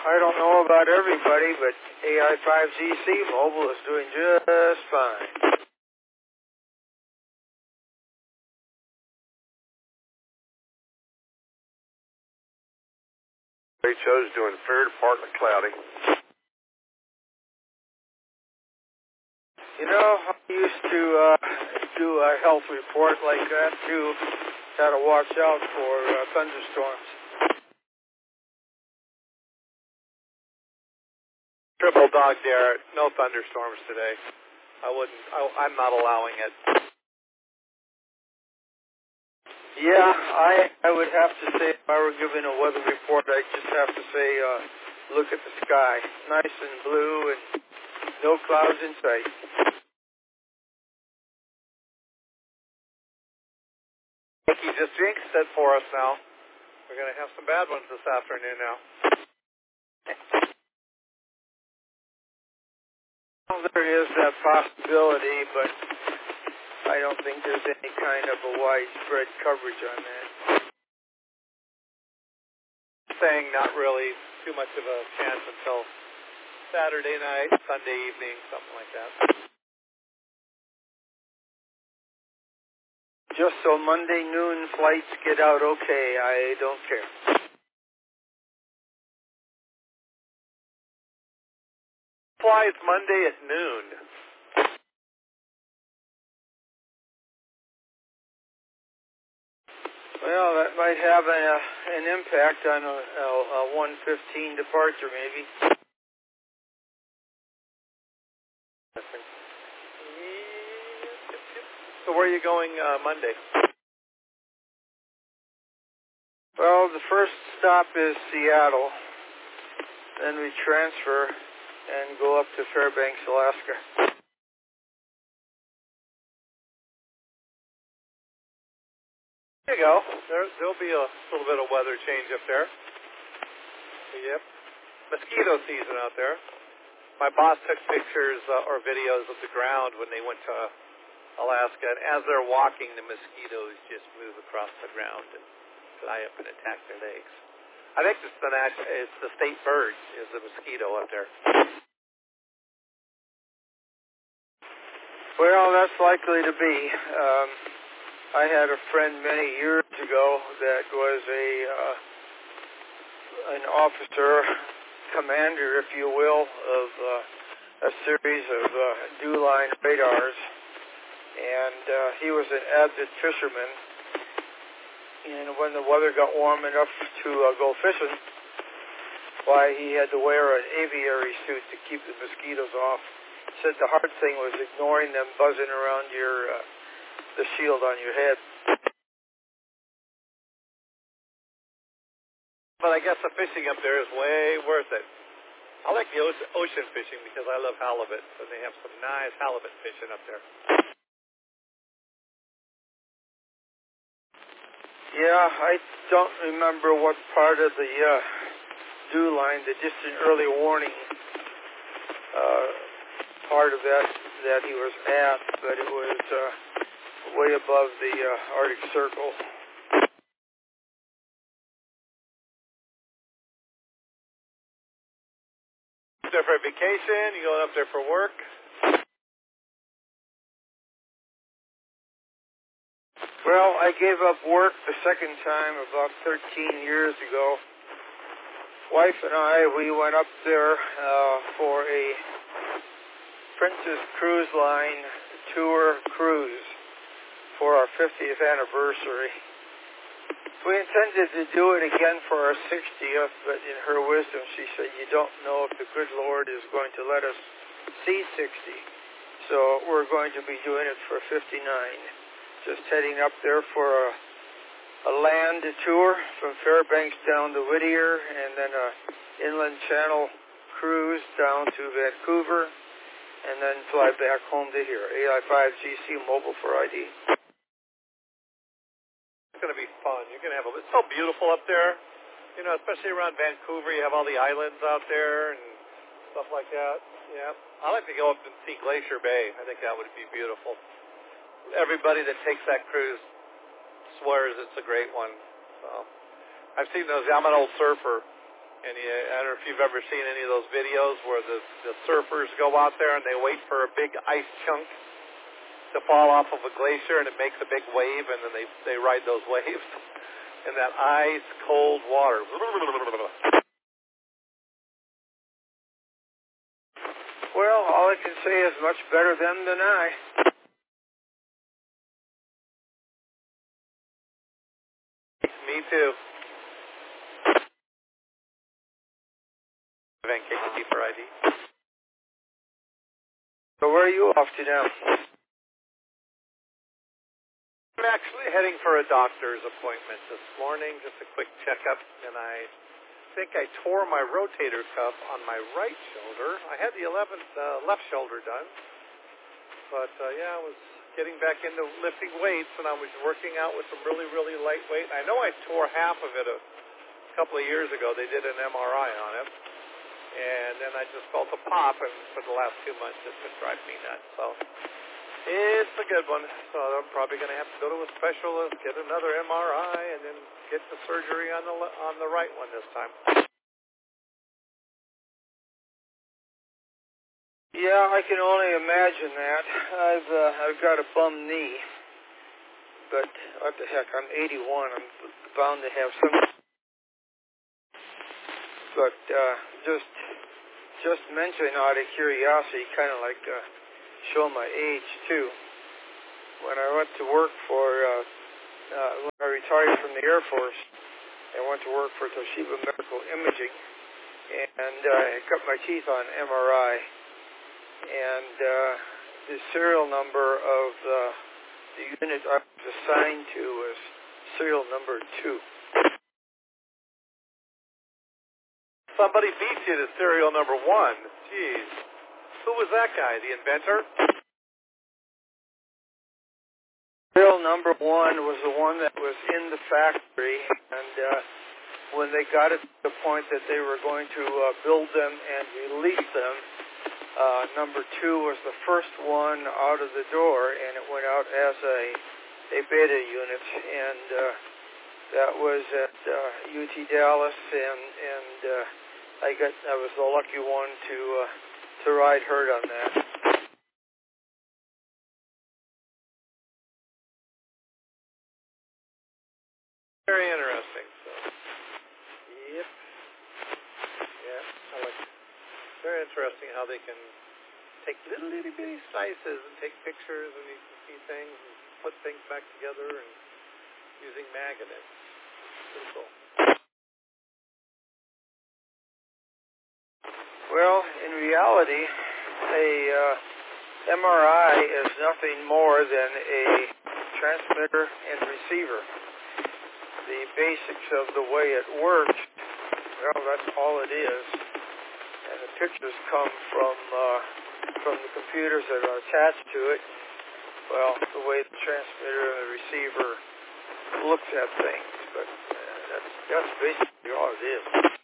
I don't know about everybody, but AI5GC Mobile is doing just fine. HO's doing fair to partly cloudy. You know, I used to do a health report like that too. Had to watch out for thunderstorms. Triple dog dare, no thunderstorms today. I'm not allowing it. Yeah, I would have to say if I were giving a weather report, I'd just have to say, look at the sky. Nice and blue and no clouds in sight. He just jinxed it for us now. We're going to have some bad ones this afternoon now. Well, there is that possibility, but I don't think there's any kind of a widespread coverage on that. Saying not really too much of a chance until Saturday night, Sunday evening, something like that. Just so Monday noon flights get out okay, I don't care. Flies Monday at noon. Well, that might have an impact on a 1:15 departure, maybe. So where are you going Monday? Well, the first stop is Seattle. Then we transfer and go up to Fairbanks, Alaska. There you go. There'll be a little bit of weather change up there. Yep. Mosquito season out there. My boss took pictures or videos of the ground when they went to Alaska, and as they're walking, the mosquitoes just move across the ground and fly up and attack their legs. I think it's the state bird is the mosquito up there. Well, that's likely to be. I had a friend many years ago that was an officer, commander, if you will, of a series of DuLine radars, and he was an avid fisherman. And when the weather got warm enough to go fishing, why, he had to wear an aviary suit to keep the mosquitoes off. He said the hard thing was ignoring them buzzing around the shield on your head. But I guess the fishing up there is way worth it. I like the ocean fishing because I love halibut, and they have some nice halibut fishing up there. Yeah, I don't remember what part of the DuLine, the distant early warning part of that he was at, but it was way above the Arctic Circle. Up there for a vacation? You going up there for work? Well, I gave up work the second time about 13 years ago. Wife and I, we went up there for a Princess Cruise Line tour cruise for our 50th anniversary. We intended to do it again for our 60th, but in her wisdom, she said, you don't know if the good Lord is going to let us see 60. So we're going to be doing it for 59. Just heading up there for a land tour from Fairbanks down to Whittier, and then a inland channel cruise down to Vancouver, and then fly back home to here. AI5GC Mobile for ID. It's going to be fun. You're going to have it's so beautiful up there. You know, especially around Vancouver, you have all the islands out there and stuff like that. Yeah. I like to go up and see Glacier Bay. I think that would be beautiful. Everybody that takes that cruise swears it's a great one. So I've seen those. I'm an old surfer, And I don't know if you've ever seen any of those videos where the surfers go out there and they wait for a big ice chunk to fall off of a glacier and it makes a big wave, and then they ride those waves in that ice cold water. Well, all I can say is much better them than I. Me too. Van KTT for ID. So where are you off to now? I'm actually heading for a doctor's appointment this morning, just a quick checkup, and I think I tore my rotator cuff on my right shoulder. I had the 11th left shoulder done, but I was getting back into lifting weights, and I was working out with some really, really light weight. I know I tore half of it a couple of years ago. They did an MRI on it. And then I just felt a pop, and for the last 2 months, it's been driving me nuts. So it's a good one. So I'm probably going to have to go to a specialist, get another MRI, and then get the surgery on the right one this time. Yeah, I can only imagine that. I've got a bum knee, but what the heck? I'm 81. I'm bound to have some. But just mentioning out of curiosity, kind of like show my age too. When I went to work for, when I retired from the Air Force, I went to work for Toshiba Medical Imaging, and I cut my teeth on MRI, and the serial number of the unit I was assigned to was serial number 2. Somebody beat you to serial number 1. Jeez. Who was that guy? The inventor? Serial number 1 was the one that was in the factory, and when they got it to the point that they were going to build them and release them, number 2 was the first one out of the door, and it went out as a beta unit, and that was at UT Dallas, and I was the lucky one to ride herd on that. Very interesting. So, yep. Yeah, I like it. Very interesting how they can take little itty bitty slices and take pictures, and you can see things and put things back together and using magnets. Pretty cool. Well, in reality, a MRI is nothing more than a transmitter and receiver. The basics of the way it works, well, that's all it is. And the pictures come from the computers that are attached to it. Well, the way the transmitter and the receiver looks at things, but that's basically all it is.